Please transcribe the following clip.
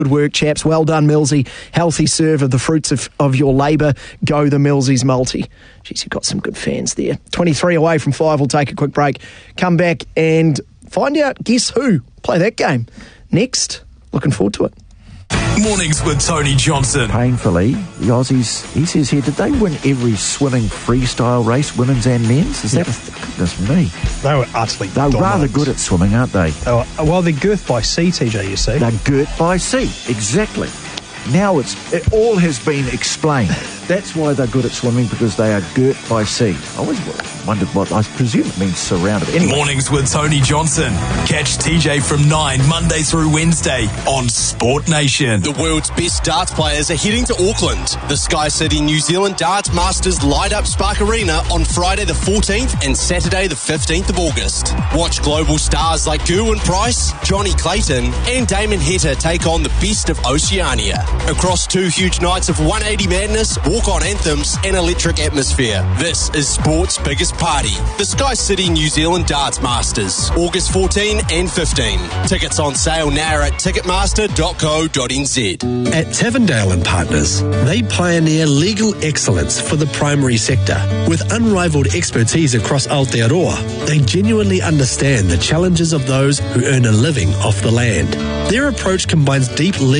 Good work, chaps. Well done, Millsy. Healthy serve of the fruits of your labour. Go the Millsies multi. Jeez, you've got some good fans there. 23 away from 5. We'll take a quick break. Come back and find out guess who. Play that game. Next. Looking forward to it. Mornings with Tony Johnson. Painfully, the Aussies, he says here, did they win every swimming freestyle race, women's and men's? Is that goodness me? They were utterly They're dominant. rather good at swimming, aren't they? Well, they're girth by sea, TJ, you see. They're girt by sea, exactly. Now it all has been explained. That's why they're good at swimming, because they are girt by sea. I always wondered what, I presume it means surrounded. Anyway. Mornings with Tony Johnson. Catch TJ from 9 Monday through Wednesday on Sport Nation. The world's best darts players are heading to Auckland. The Sky City New Zealand Darts Masters light up Spark Arena on Friday the 14th and Saturday the 15th of August. Watch global stars like Gerwyn Price, Johnny Clayton and Damon Heta take on the best of Oceania. Across 2 huge nights of 180 madness, walk-on anthems and electric atmosphere. This is sport's biggest party. The Sky City New Zealand Darts Masters, August 14 and 15. Tickets on sale now at ticketmaster.co.nz. At Tavendale and Partners, they pioneer legal excellence for the primary sector. With unrivaled expertise across Aotearoa, they genuinely understand the challenges of those who earn a living off the land. Their approach combines deep legal